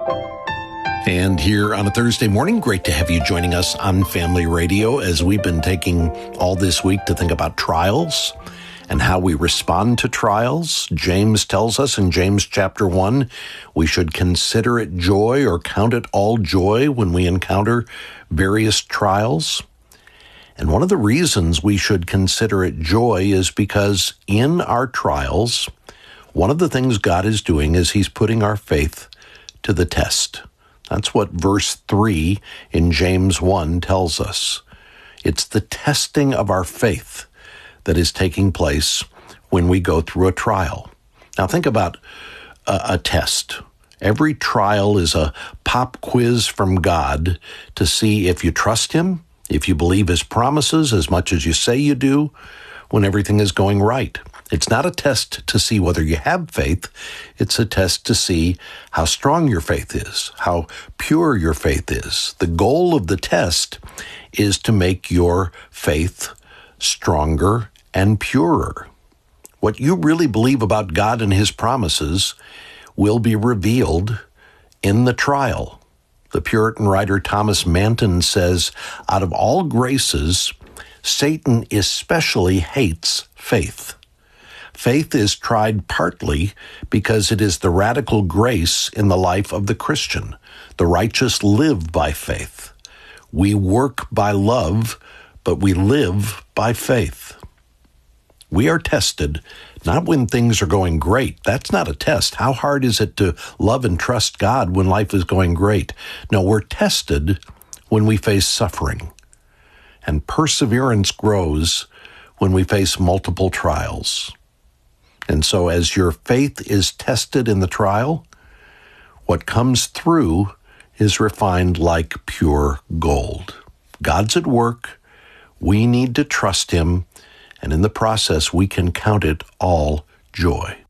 And here on a Thursday morning, great to have you joining us on Family Radio as we've been taking all this week to think about trials and how we respond to trials. James tells us in James chapter 1, we should consider it joy or count it all joy when we encounter various trials. And one of the reasons we should consider it joy is because in our trials, one of the things God is doing is He's putting our faith to the test. That's what verse 3 in James 1 tells us. It's the testing of our faith that is taking place when we go through a trial. Now think about a test. Every trial is a pop quiz from God to see if you trust Him, if you believe His promises as much as you say you do, when everything is going right. It's not a test to see whether you have faith. It's a test to see how strong your faith is, how pure your faith is. The goal of the test is to make your faith stronger and purer. What you really believe about God and His promises will be revealed in the trial. The Puritan writer Thomas Manton says, out of all graces, Satan especially hates faith. Faith is tried partly because it is the radical grace in the life of the Christian. The righteous live by faith. We work by love, but we live by faith. We are tested not when things are going great. That's not a test. How hard is it to love and trust God when life is going great? No, we're tested when we face suffering. And perseverance grows when we face multiple trials. And so as your faith is tested in the trial, what comes through is refined like pure gold. God's at work. We need to trust Him. And in the process, we can count it all joy.